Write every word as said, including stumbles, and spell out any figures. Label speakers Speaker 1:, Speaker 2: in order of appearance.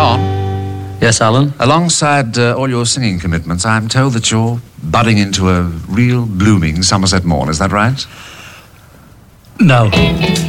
Speaker 1: John?
Speaker 2: Yes, Alan?
Speaker 1: Alongside uh, all your singing commitments, I'm told that you're budding into a real blooming Somerset morn. Is that right?
Speaker 2: No.